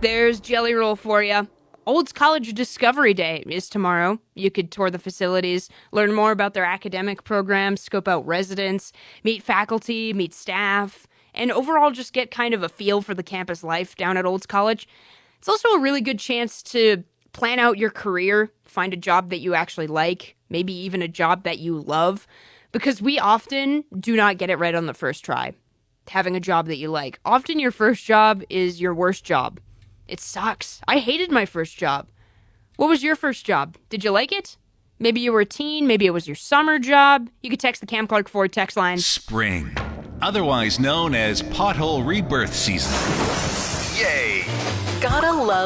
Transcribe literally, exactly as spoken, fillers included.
There's Jelly Roll for you. Olds College Discovery Day is tomorrow. You could tour the facilities, learn more about their academic programs, scope out residents, meet faculty, meet staff, and overall just get kind of a feel for the campus life down at Olds College. It's also a really good chance to plan out your career, find a job that you actually like, maybe even a job that you love, because we often do not get it right on the first try. Having a job that you like. Often your first job is your worst job. It sucks. I hated my first job. What was your first job? Did you like it? Maybe you were a teen. Maybe it was your summer job. You could text the Cam Clark Ford text line. Spring, otherwise known as pothole rebirth season. Yay! Gotta love